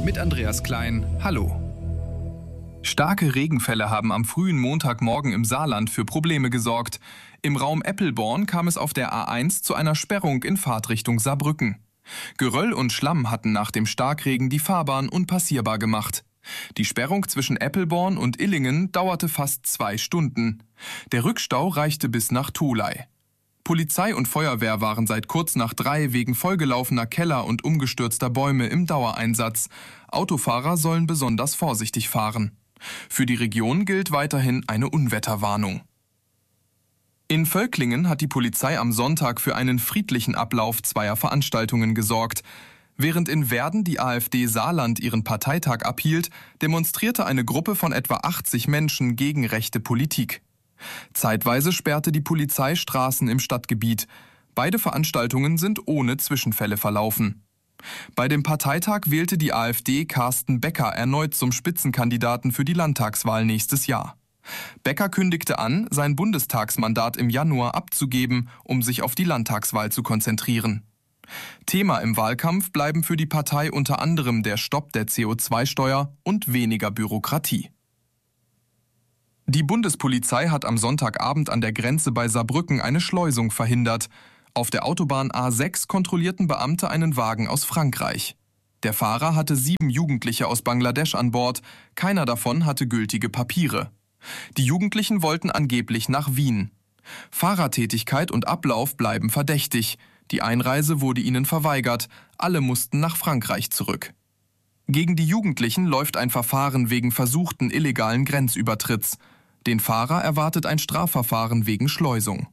mit Andreas Klein. Hallo. Starke Regenfälle haben am frühen Montagmorgen im Saarland für Probleme gesorgt. Im Raum Eppelborn kam es auf der A1 zu einer Sperrung in Fahrtrichtung Saarbrücken. Geröll und Schlamm hatten nach dem Starkregen die Fahrbahn unpassierbar gemacht. Die Sperrung zwischen Eppelborn und Illingen dauerte fast 2 Stunden. Der Rückstau reichte bis nach Tholey. Polizei und Feuerwehr waren seit kurz nach 3 wegen vollgelaufener Keller und umgestürzter Bäume im Dauereinsatz. Autofahrer sollen besonders vorsichtig fahren. Für die Region gilt weiterhin eine Unwetterwarnung. In Völklingen hat die Polizei am Sonntag für einen friedlichen Ablauf zweier Veranstaltungen gesorgt. Während in Werden die AfD Saarland ihren Parteitag abhielt, demonstrierte eine Gruppe von etwa 80 Menschen gegen rechte Politik. Zeitweise sperrte die Polizei Straßen im Stadtgebiet. Beide Veranstaltungen sind ohne Zwischenfälle verlaufen. Bei dem Parteitag wählte die AfD Carsten Becker erneut zum Spitzenkandidaten für die Landtagswahl nächstes Jahr. Becker kündigte an, sein Bundestagsmandat im Januar abzugeben, um sich auf die Landtagswahl zu konzentrieren. Thema im Wahlkampf bleiben für die Partei unter anderem der Stopp der CO2-Steuer und weniger Bürokratie. Die Bundespolizei hat am Sonntagabend an der Grenze bei Saarbrücken eine Schleusung verhindert. Auf der Autobahn A6 kontrollierten Beamte einen Wagen aus Frankreich. Der Fahrer hatte 7 Jugendliche aus Bangladesch an Bord. Keiner davon hatte gültige Papiere. Die Jugendlichen wollten angeblich nach Wien. Fahrertätigkeit und Ablauf bleiben verdächtig. Die Einreise wurde ihnen verweigert. Alle mussten nach Frankreich zurück. Gegen die Jugendlichen läuft ein Verfahren wegen versuchten illegalen Grenzübertritts. Den Fahrer erwartet ein Strafverfahren wegen Schleusung.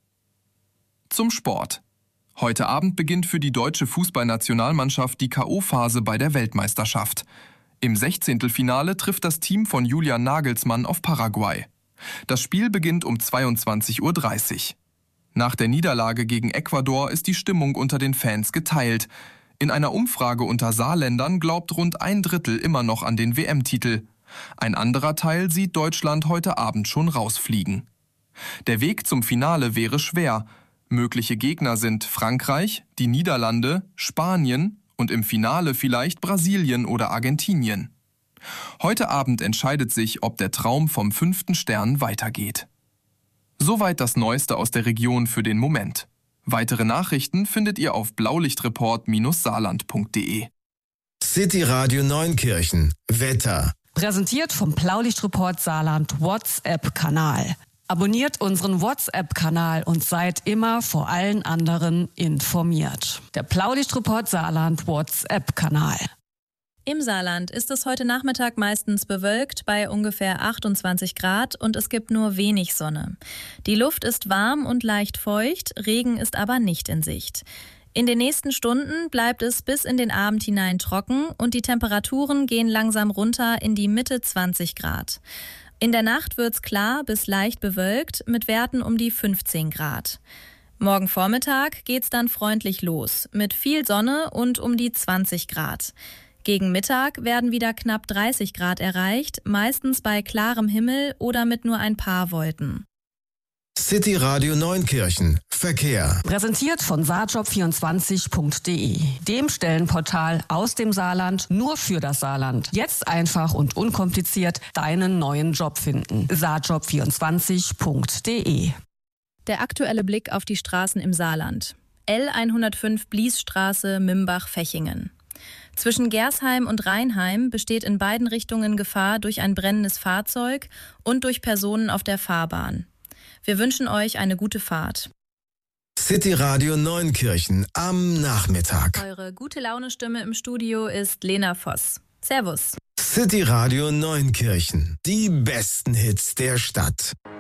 Zum Sport. Heute Abend beginnt für die deutsche Fußballnationalmannschaft die K.O.-Phase bei der Weltmeisterschaft. Im 16. trifft das Team von Julian Nagelsmann auf Paraguay. Das Spiel beginnt um 22:30 Uhr. Nach der Niederlage gegen Ecuador ist die Stimmung unter den Fans geteilt. In einer Umfrage unter Saarländern glaubt rund 1/3 immer noch an den WM-Titel. Ein anderer Teil sieht Deutschland heute Abend schon rausfliegen. Der Weg zum Finale wäre schwer. Mögliche Gegner sind Frankreich, die Niederlande, Spanien und im Finale vielleicht Brasilien oder Argentinien. Heute Abend entscheidet sich, ob der Traum vom 5. Stern weitergeht. Soweit das Neueste aus der Region für den Moment. Weitere Nachrichten findet ihr auf blaulichtreport-saarland.de. City Radio Neunkirchen. Wetter. Präsentiert vom Blaulichtreport Saarland WhatsApp-Kanal. Abonniert unseren WhatsApp-Kanal und seid immer vor allen anderen informiert. Der Blaulichtreport Saarland WhatsApp-Kanal. Im Saarland ist es heute Nachmittag meistens bewölkt bei ungefähr 28 Grad und es gibt nur wenig Sonne. Die Luft ist warm und leicht feucht, Regen ist aber nicht in Sicht. In den nächsten Stunden bleibt es bis in den Abend hinein trocken und die Temperaturen gehen langsam runter in die Mitte 20 Grad. In der Nacht wird's klar bis leicht bewölkt mit Werten um die 15 Grad. Morgen Vormittag geht's dann freundlich los mit viel Sonne und um die 20 Grad. Gegen Mittag werden wieder knapp 30 Grad erreicht, meistens bei klarem Himmel oder mit nur ein paar Wolken. City Radio Neunkirchen. Verkehr. Präsentiert von saarjob24.de, dem Stellenportal aus dem Saarland nur für das Saarland. Jetzt einfach und unkompliziert deinen neuen Job finden. saarjob24.de. Der aktuelle Blick auf die Straßen im Saarland. L105 Bliesstraße, Mimbach-Fechingen. Zwischen Gersheim und Rheinheim besteht in beiden Richtungen Gefahr durch ein brennendes Fahrzeug und durch Personen auf der Fahrbahn. Wir wünschen euch eine gute Fahrt. City Radio Neunkirchen am Nachmittag. Eure gute Laune-Stimme im Studio ist Lena Voss. Servus. City Radio Neunkirchen. Die besten Hits der Stadt.